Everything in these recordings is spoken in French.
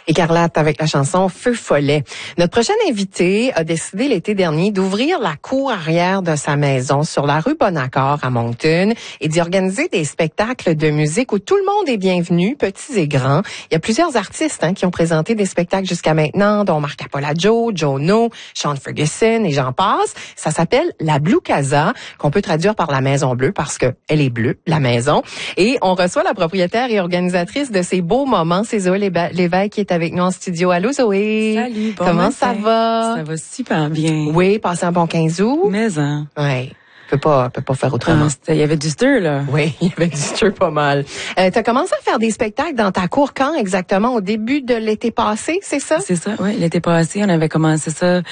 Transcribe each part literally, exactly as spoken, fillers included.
Écarlate avec la chanson Feu follet. Notre prochaine invité a décidé l'été dernier d'ouvrir la cour arrière de sa maison sur la rue Bonaccord à Moncton et d'y organiser des spectacles de musique où tout le monde est bienvenu, petits et grands. Il y a plusieurs artistes hein, qui ont présenté des spectacles jusqu'à maintenant, dont Marc Apollo, Jono, Sean Ferguson et j'en passe. Ça s'appelle la Blue Casa, qu'on peut traduire par la Maison Bleue parce que elle est bleue, la maison. Et on reçoit la propriétaire et organisatrice de ces beaux moments, c'est Zoé Lévesque qui est avec nous en studio. Allô Zoé. Salut, bon Comment matin. ça va? Ça va super bien. Oui, passez un bon quinze août. Mais hein. Oui. Peut pas, peut pas faire autrement. Ah, il y avait du stir, là. Oui, il y avait du stir pas mal. Euh, t'as commencé à faire des spectacles dans ta cour quand exactement? Au début de l'été passé, c'est ça? C'est ça, oui. L'été passé, on avait commencé ça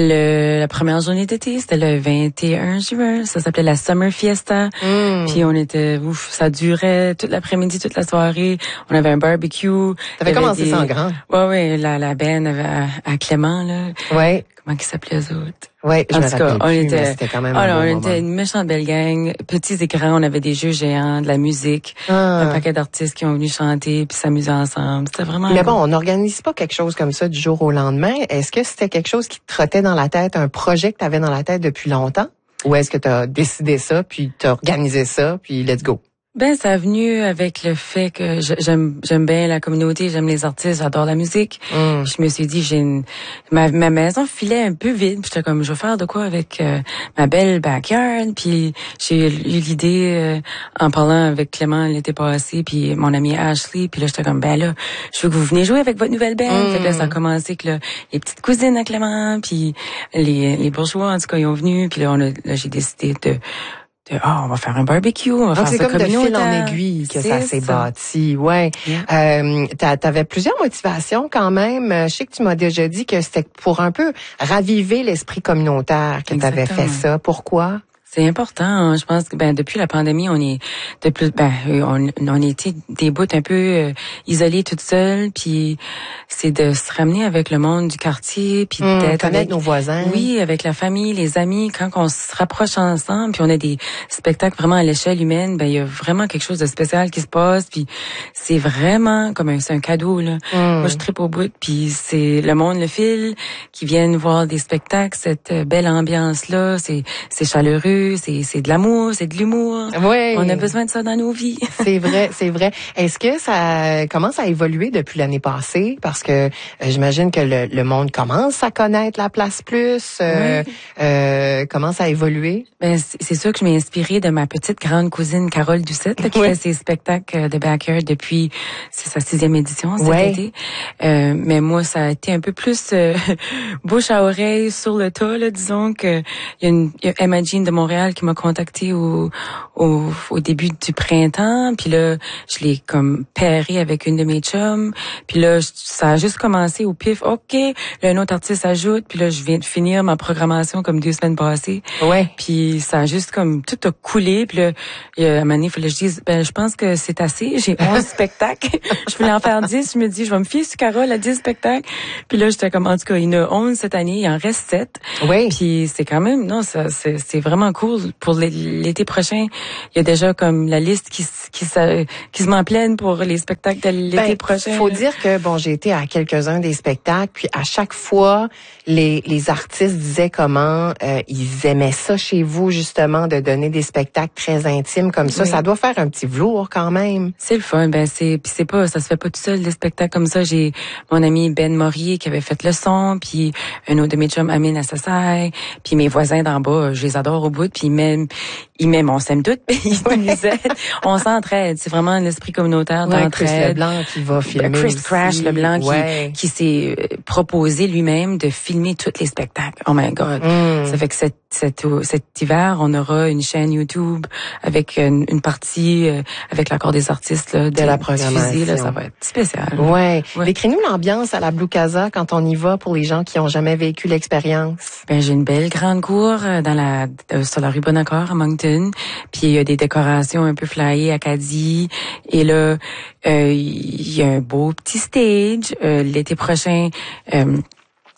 le, la première journée d'été. C'était le vingt et un juin. Ça s'appelait la Summer Fiesta. Mm. Puis on était, ouf, ça durait toute l'après-midi, toute la soirée. On avait un barbecue. T'avais commencé des... ça en grand? Oui, oui. La, la band avait à, à Clément, là. Oui. Comment ils s'appelaient eux autres? Oui, je en me tout cas, on plus, était, c'était quand même oh un non, bon on moment. était une méchante belle gang, petits écrans, on avait des jeux géants, de la musique, ah. un paquet d'artistes qui ont venu chanter puis s'amuser ensemble. C'était vraiment. Mais bon, on n'organise pas quelque chose comme ça du jour au lendemain. Est-ce que c'était quelque chose qui te trottait dans la tête, un projet que tu avais dans la tête depuis longtemps, ou est-ce que tu as décidé ça puis tu as organisé ça puis let's go? Ben, ça a venu avec le fait que j'aime j'aime bien la communauté, j'aime les artistes, j'adore la musique. Mm. Je me suis dit, j'ai une ma, ma maison filait un peu vide, puis j'étais comme, je vais faire de quoi avec euh, ma belle backyard. Puis j'ai eu l'idée euh, en parlant avec Clément l'été passé, puis mon ami Ashley, puis là j'étais comme, ben là, je veux que vous venez jouer avec votre nouvelle band. Mm. Fait que là ça a commencé que là, les petites cousines à Clément, puis les les bourgeois en tout cas ils ont venu, puis là on a là, j'ai décidé de Ah, oh, on va faire un barbecue, on va Donc, faire c'est ça comme de fil en communautaire. aiguille que C'est ça s'est ça. bâti, ouais. Yeah. Euh, t'avais plusieurs motivations quand même. Je sais que tu m'as déjà dit que c'était pour un peu raviver l'esprit communautaire que tu avais fait ça. Pourquoi? C'est important. Je pense que ben depuis la pandémie, on est de plus ben on on était des bouts un peu euh, isolés toutes seules, puis c'est de se ramener avec le monde du quartier, puis mmh, d'être connaître avec nos voisins. Oui, avec la famille, les amis. Quand on se rapproche ensemble, puis on a des spectacles vraiment à l'échelle humaine, ben il y a vraiment quelque chose de spécial qui se passe, puis c'est vraiment comme un c'est un cadeau là. Mmh. Moi je tripe au bout, puis c'est le monde le fil qui viennent voir des spectacles, cette belle ambiance là, c'est c'est chaleureux. C'est, c'est de l'amour, c'est de l'humour. Oui. On a besoin de ça dans nos vies. C'est vrai, c'est vrai. Est-ce que ça commence à évoluer depuis l'année passée? Parce que euh, j'imagine que le, le monde commence à connaître la place plus, euh, oui. euh, commence à évoluer. Ben, c'est, c'est sûr que je m'ai inspirée de ma petite grande cousine Carole Doucette, là, qui oui. fait ses spectacles de backyard depuis c'est sa sixième édition cet oui. été. Euh, mais moi, ça a été un peu plus euh, bouche à oreille sur le tas, là, disons que il y a une il y a Emma Jean de Montréal qui m'a contacté au, au au début du printemps, puis là je l'ai comme pairé avec une de mes chums, puis là ça a juste commencé au pif. OK, là un autre artiste ajoute, puis là je viens de finir ma programmation comme deux semaines passées. Ouais. Puis ça a juste comme tout a coulé, puis là il y a un moment donné, il fallait que je dise ben je pense que c'est assez, j'ai onze spectacles. Je voulais en faire dix, je me dis je vais me fier sur Carole à dix spectacles. Puis là j'étais comme en tout cas, il y en a onze cette année, il en reste sept. Oui. Puis c'est quand même non, ça c'est c'est vraiment cool. Pour l'été prochain, il y a déjà comme la liste qui qui se qui se met en pleine pour les spectacles de l'été ben, prochain. Faut dire que bon, j'ai été à quelques-uns des spectacles, puis à chaque fois les les artistes disaient comment euh, ils aimaient ça chez vous justement de donner des spectacles très intimes comme ça. Oui. Ça doit faire un petit velours quand même. C'est le fun, ben c'est puis c'est pas ça se fait pas tout seul des spectacles comme ça. J'ai mon ami Ben Morier qui avait fait le son, puis un autre de mes chums Amine Assassai, puis mes voisins d'en bas, je les adore au bout. Puis même, ils m'aiment, on s'aime toutes, puis ils nous aident. On s'entraide. C'est vraiment l'esprit communautaire ouais, d'entraide. Chris Leblanc qui va filmer Chris aussi. Crash Leblanc ouais. qui, qui s'est proposé lui-même de filmer tous les spectacles. Oh my God. Mm. Ça fait que cet, cet, cet hiver, on aura une chaîne YouTube avec une, une partie euh, avec l'accord des artistes là, de, de la programmation. Diffusée, là, ça va être spécial. Ouais. ouais. Décris-nous l'ambiance à la Blue Casa quand on y va pour les gens qui ont jamais vécu l'expérience. Ben j'ai une belle grande cour dans la euh, sur la rue Bonaccord à Moncton, puis il y a des décorations un peu flyées Acadie, et là il euh, y a un beau petit stage. Euh, l'été prochain, euh,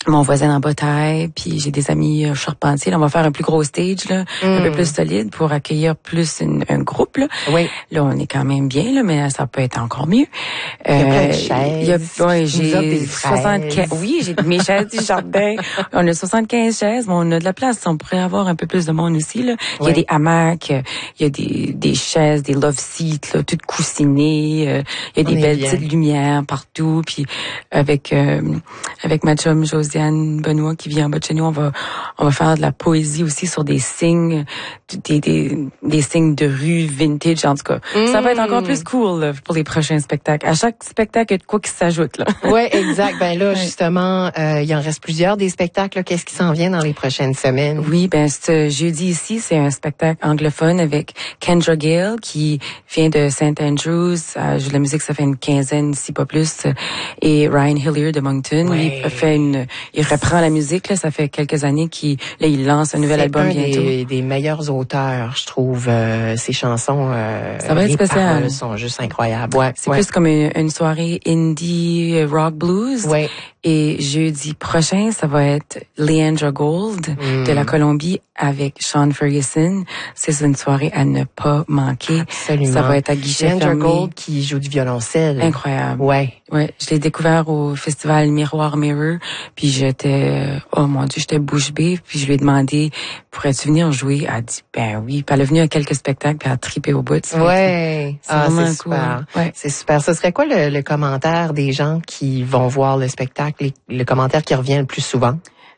mon voisin dans Bataille, puis j'ai des amis euh, charpentiers. Là, on va faire un plus gros stage, là, mm. un peu plus solide pour accueillir plus une, un groupe. Là. Oui. Là, on est quand même bien, là, mais ça peut être encore mieux. Il y a plein de chaises. Il y a, ouais, j'ai soixante-quinze. Oui, j'ai mes chaises du jardin. On a soixante-quinze chaises, mais on a de la place. On pourrait avoir un peu plus de monde aussi. Là. Il y a oui. des hamacs, il y a des, des chaises, des love seats, là, toutes coussinées. Euh, il y a on des belles bien. petites lumières partout. Puis avec euh, avec ma chum Josiane Benoît qui vient en bas de chez nous, on va on va faire de la poésie aussi sur des signes, des des, des signes de rue vintage. En tout cas, mmh. ça va être encore plus cool là, pour les prochains spectacles. À chaque spectacle, il y a de quoi qui s'ajoute là. Ouais, exact. Ben là, justement, euh, il en reste plusieurs des spectacles. Là. Qu'est-ce qui s'en vient dans les prochaines semaines? Oui, ben ce jeudi ici, c'est un spectacle anglophone avec Kendra Gale qui vient de Saint Andrews. Elle joue de la musique, ça fait une quinzaine, si pas plus. Et Ryan Hillier de Moncton, ouais. il fait une Il reprend la musique, là, ça fait quelques années qu'il là, il lance un nouvel c'est album un bientôt. Des, des meilleurs auteurs, je trouve. Euh, ses chansons, euh, ça va être les spécial. paroles sont juste incroyables. Ouais, c'est ouais. plus comme une, une soirée indie rock blues. Ouais. Et jeudi prochain, ça va être Leandra Gold mm. de la Colombie avec Sean Ferguson. C'est une soirée à ne pas manquer. Absolument. Ça va être à guichet Leandra fermé. Gold qui joue du violoncelle. Incroyable. Ouais. Ouais, je l'ai découvert au festival Miroir Mirror, puis j'étais, oh mon Dieu, j'étais bouche bée, puis je lui ai demandé, pourrais-tu venir jouer? Elle a dit, ben oui, puis elle est venue à quelques spectacles, puis elle a trippé au bout. Ouais. C'est ah, vraiment c'est cool. Super. Ouais. C'est super. Ce serait quoi le, le commentaire des gens qui vont voir le spectacle, les, le commentaire qui revient le plus souvent?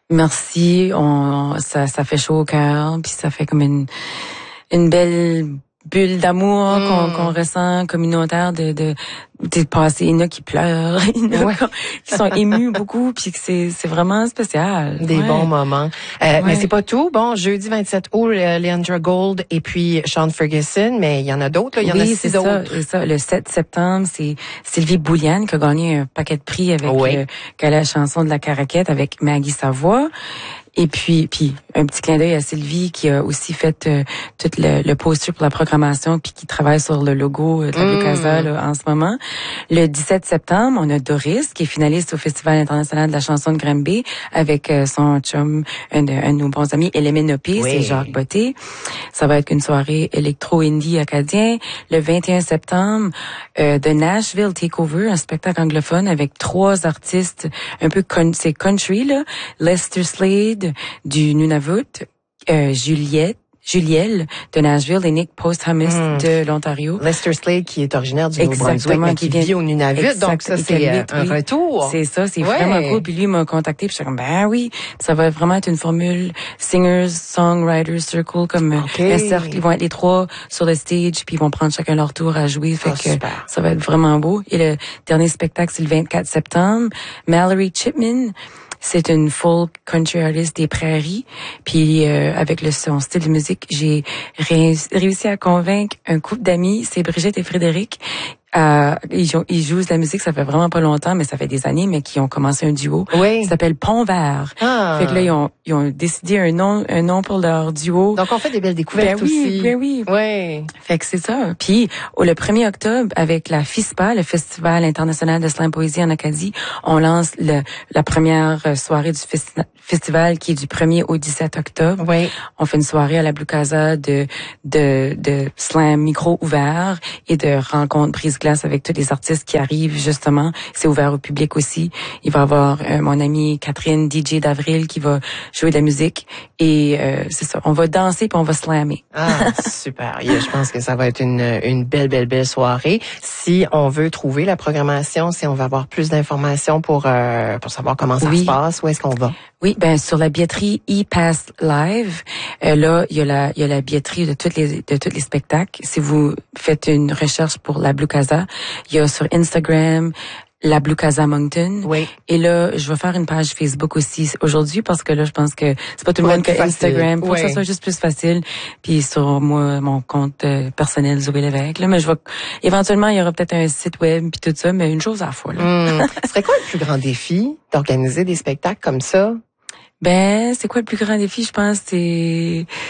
Merci, on, ça, ça fait chaud au cœur, puis ça fait comme une, une belle bulle d'amour mm. qu'on, qu'on ressent communautaire de de de passer. Il y en a qui pleurent, il y en a ouais. qui sont émus beaucoup, puis que c'est c'est vraiment spécial. Des ouais. bons moments. Euh, ouais. Mais c'est pas tout. Bon, jeudi vingt-sept août, Leandra Gold et puis Sean Ferguson, mais il y en a d'autres. Là. Il y oui, en a six c'est d'autres. Ça, c'est ça. Le sept septembre, c'est Sylvie Bouliane qui a gagné un paquet de prix avec oui. le, la chanson de la Caraquette avec Maggie Savoie. Et puis, puis un petit clin d'œil à Sylvie qui a aussi fait euh, tout le, le poster pour la programmation puis qui travaille sur le logo de la Blue Casa là, en ce moment. Le dix-sept septembre, on a Doris qui est finaliste au Festival international de la chanson de Granby avec euh, son chum, un de, un de nos bons amis, Elémine Opé, oui. c'est Jacques Botté. Ça va être une soirée électro-indie acadien. Le vingt et un septembre, euh, de Nashville Takeover, un spectacle anglophone avec trois artistes un peu con- c'est country là, Lester Slade du Nunavut, euh, Juliette, Julielle de Nashville et Nick Posthumus mm. de l'Ontario. Lester Slade qui est originaire du Nouveau-Brunswick, mais qui, qui vient... vit au Nunavut, exact, donc ça c'est euh, un oui. retour. C'est ça, c'est ouais. vraiment cool. Puis lui il m'a contacté, puis j'étais comme ben oui, puis ça va vraiment être une formule singers, songwriters circle comme okay. un cercle. Ils vont être les trois sur le stage, puis ils vont prendre chacun leur tour à jouer. Fait oh, que super. Ça va être vraiment beau. Et le dernier spectacle c'est le vingt-quatre septembre. Mallory Chipman. C'est une folk country artist des prairies. Puis euh, avec le son style de musique, j'ai ré- réussi à convaincre un couple d'amis, c'est Brigitte et Frédéric. Euh, ils, jouent, ils jouent de la musique, ça fait vraiment pas longtemps, mais ça fait des années, mais qui ont commencé un duo. Oui. Ça s'appelle Pont Vert. Ah. Fait que là, ils ont, ils ont décidé un nom, un nom pour leur duo. Donc, on fait des belles découvertes ben oui, aussi. Ben oui, oui. Fait que c'est ça. Puis, au, le premier octobre, avec la FISPA, le Festival international de slam poésie en Acadie, on lance le, la première soirée du festi- festival qui est du premier au dix-sept octobre. Oui. On fait une soirée à la Blue Casa de, de, de slam micro ouvert et de rencontres prises glace avec tous les artistes qui arrivent, justement. C'est ouvert au public aussi. Il va y avoir euh, mon amie Catherine, D J d'Avril, qui va jouer de la musique. Et euh, c'est ça, on va danser puis on va slammer. Ah, super. Yeah, je pense que ça va être une, une belle, belle, belle soirée. Si on veut trouver la programmation, si on veut avoir plus d'informations pour, euh, pour savoir comment ça oui. se passe, où est-ce qu'on va? Oui, ben sur la billetterie ePass Live, euh, là il y a la il y a la billetterie de toutes les de tous les spectacles. Si vous faites une recherche pour la Blue Casa, il y a sur Instagram la Blue Casa Moncton. Oui. Et là, je vais faire une page Facebook aussi aujourd'hui parce que là, je pense que c'est pas tout le monde qui a Instagram. Pour oui. que ça soit juste plus facile. Puis sur moi, mon compte euh, personnel Zoé Lévesque. Là, mais je vais éventuellement, il y aura peut-être un site web puis tout ça, mais une chose à la fois. Là. Mmh. Ce serait quoi le plus grand défi d'organiser des spectacles comme ça? Ben, c'est quoi le plus grand défi? Je pense c'est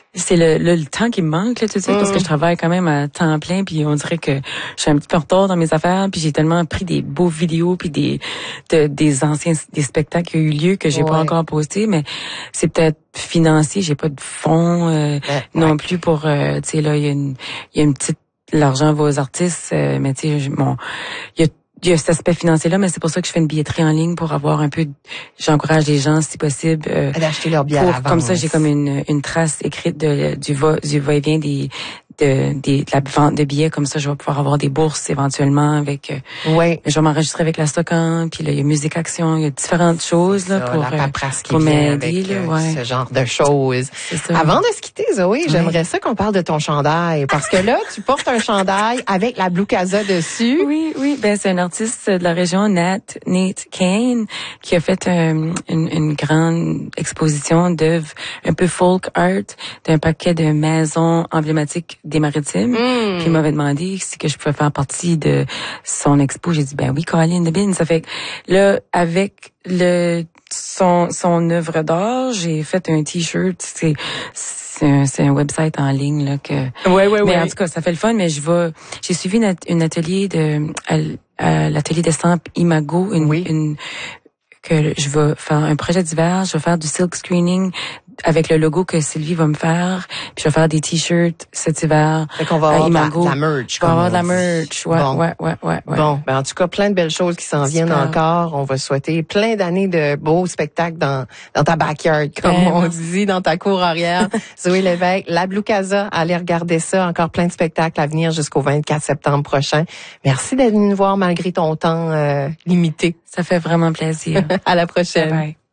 c'est le, le, le temps qui me manque, là, tout de suite, mm. parce que je travaille quand même à temps plein, puis on dirait que je suis un petit peu en retard dans mes affaires, puis j'ai tellement pris des beaux vidéos, puis des de, des anciens des spectacles qui ont eu lieu que j'ai ouais. pas encore posté, mais c'est peut-être financier, j'ai pas de fonds euh, ouais, non ouais. plus pour, euh, tu sais, là, il y a une il y a une petite, l'argent va aux artistes, euh, mais tu sais, bon, il y a Il y a cet aspect financier-là, mais c'est pour ça que je fais une billetterie en ligne pour avoir un peu... J'encourage les gens, si possible... Euh, d'acheter leur billet pour, à l'avance. Comme ça, j'ai comme une, une trace écrite de, du, va, du va-et-vient des... De, des, de la vente de billets, comme ça je vais pouvoir avoir des bourses éventuellement avec euh, oui. je vais m'enregistrer avec la Stocan, puis là il y a Musique Action, il y a différentes choses là ça, pour la paperasse qui pour vient m'aider avec là, euh, ouais. ce genre de choses. Ça. Avant de se quitter, Zoé, ouais. j'aimerais ça qu'on parle de ton chandail parce que là tu portes un chandail avec la Blue Casa dessus. Oui, oui, ben c'est un artiste de la région, Nat Nate Kane, qui a fait un, une, une grande exposition d'œuvres un peu folk art d'un paquet de maisons emblématiques des Maritimes. Mm. Puis il m'avait demandé si que je pouvais faire partie de son expo. J'ai dit ben oui, Colin de Bin. Ça fait que là, avec le son son œuvre d'art, j'ai fait un t-shirt. C'est c'est un, c'est un website en ligne là que. Ouais ouais mais ouais. en tout cas, ça fait le fun. Mais je vais. J'ai suivi une, une atelier de à, à l'atelier d'estampes Imago, une, oui. une que je vais faire un projet d'hiver. Je vais faire du silk screening avec le logo que Sylvie va me faire, puis je vais faire des t-shirts cet hiver. Fait qu'on va avoir de la, de la merch. On va avoir de la merch, ouais, bon. ouais, ouais, ouais, ouais. Bon, ben en tout cas, plein de belles choses qui s'en viennent encore. On va souhaiter plein d'années de beaux spectacles dans dans ta backyard, comme ben, on dit, dans ta cour arrière. Zoé Lévesque, la Blue Casa, allez regarder ça. Encore plein de spectacles à venir jusqu'au vingt-quatre septembre prochain. Merci d'être venu nous voir malgré ton temps euh, limité. Ça fait vraiment plaisir. À la prochaine. Bye bye.